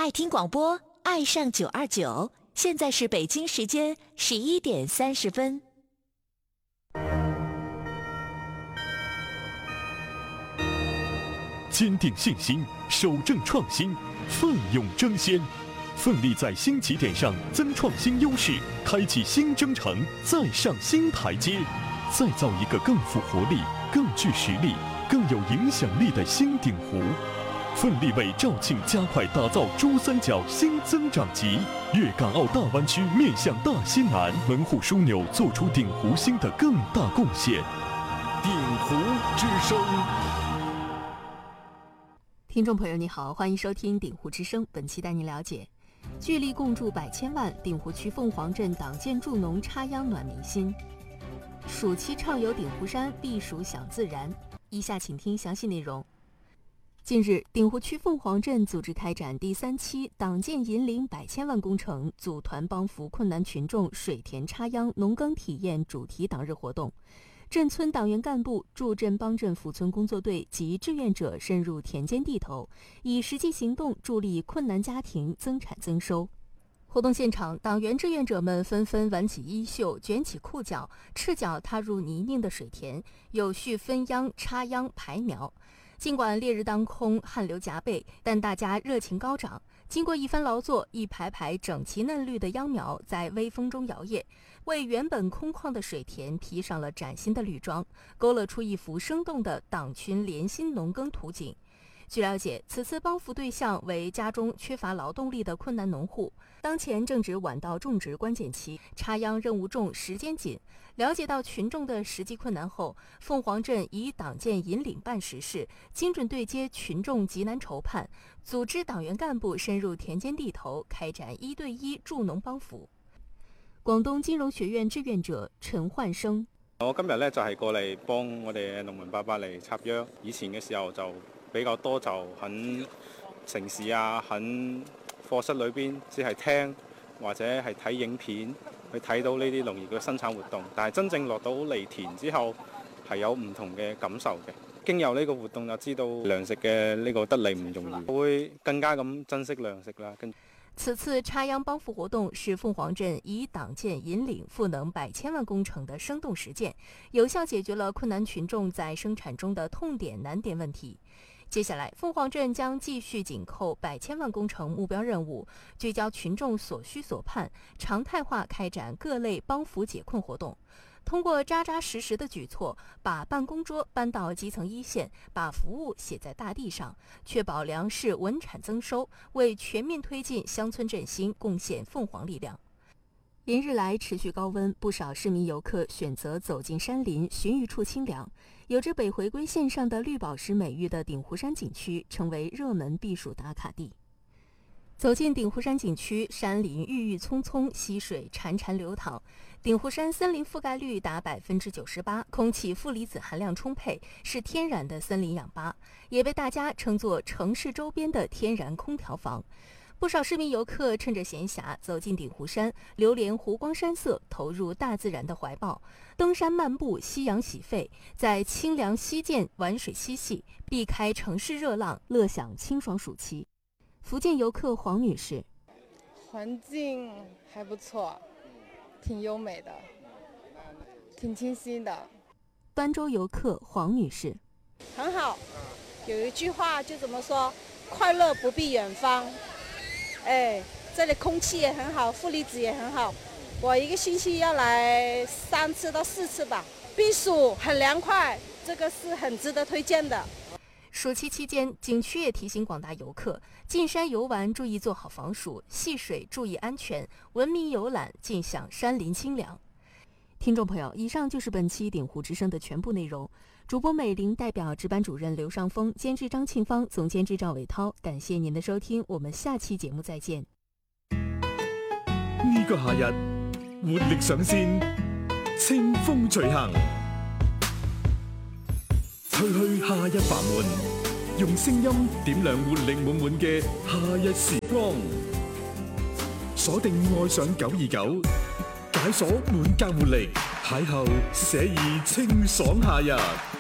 爱听广播，爱上929。现在是北京时间11点30分。 坚定信心，守正创新，奋勇争先，奋力在新起点上增创新优势，开启新征程，再上新台阶，再造一个更富活力、更具实力、更有影响力的新鼎湖。奋力为肇庆加快打造珠三角新增长极，粤港澳大湾区面向大西南，门户枢纽做出鼎湖新的更大贡献。鼎湖之声。 听众朋友你好，欢迎收听鼎湖之声，本期带您了解聚力共筑百千万，鼎湖区凤凰镇党建助农插秧暖民心，暑期畅游鼎湖山，避暑享自然。以下请听详细内容。近日，鼎湖区凤凰镇组织开展第3期党建引领百千万工程组团帮扶困难群众水田插秧农耕体验主题党日活动。镇村党员干部、助镇帮镇扶村工作队及志愿者深入田间地头，以实际行动助力困难家庭增产增收。活动现场，党员志愿者们纷纷挽起衣袖，卷起裤脚，赤脚踏入泥泞的水田，有序分秧、插秧、排苗。尽管烈日当空，汗流浃背，但大家热情高涨。经过一番劳作，一排排整齐嫩绿的秧苗在微风中摇曳，为原本空旷的水田披上了崭新的绿装，勾勒出一幅生动的党群联心农耕图景。据了解，此次帮扶对象为家中缺乏劳动力的困难农户，当前正值晚稻种植关键期，插秧任务重，时间紧。了解到群众的实际困难后，凤凰镇以党建引领办实事，精准对接群众急难愁盼，组织党员干部深入田间地头，開展1對1助農幫扶。廣東金融學院志願者陳煥生： 我今日咧就係過嚟幫我哋農民伯伯嚟插秧。以前嘅時候就比較多就喺城市啊，喺課室裏邊只係聽或者係睇影片去睇到呢啲農業嘅生產活動，但係真正落到嚟田之後係有唔同嘅感受嘅。經由呢個活動就知道糧食嘅呢個得嚟唔容易，會更加咁珍惜糧食啦。 此次插秧幫扶活動是鳳凰鎮以黨建引領賦能百千萬工程的生動實踐，有效解決了困難群眾在生產中的痛點難點問題。接下來，鳳凰鎮將繼續緊扣百千萬工程目標任務，聚焦群眾所需所盼，常態化開展各類幫扶解困活動。通過扎扎實實的舉措，把辦公桌搬到基層一線，把服務寫在大地上，確保糧食穩產增收，為全面推進鄉村振興貢獻鳳凰力量。連日來持續高溫，不少市民遊客選擇走進山林，尋一處清涼。有着北回歸線上的綠寶石美譽的鼎湖山景區，成為熱門避暑打卡地。走進鼎湖山景區，山林鬱鬱蔥蔥，溪水潺潺流淌。鼎湖山森林覆蓋率達98%，空氣負離子含量充沛，是天然的森林氧吧，也被大家稱作城市周邊的天然空調房。不少市民遊客趁着閒暇走進鼎湖山，流連湖光山色，投入大自然的懷抱，登山漫步，夕陽洗肺，在清涼溪澗玩水嬉戲，避開城市熱浪，樂享清爽暑期。福建遊客黃女士： 環境還不錯，挺優美的，挺清新的。 端州遊客黃女士： 很好，有一句話就怎麼說，快樂不必遠方。這裡空氣也很好，負離子也很好。我一個星期要來3次到4次吧，避暑很涼快，這個是很值得推薦的。 暑期期間，景區也提醒廣大遊客，進山遊玩注意做好防暑，戲水注意安全，文明遊覽盡享山林清涼。聽眾朋友，以上就是本期鼎湖之聲的全部內容。主播美玲代表值班主任劉尚峰，監製張慶芳，總監製趙偉濤，感謝您的收聽，我們下期節目再見。 呢個夏日活力上線，清風隨行，吹去夏日煩悶，用聲音點亮活力滿滿嘅夏日時光。鎖定愛上929，解鎖滿格活力，邂逅寫意清爽夏日。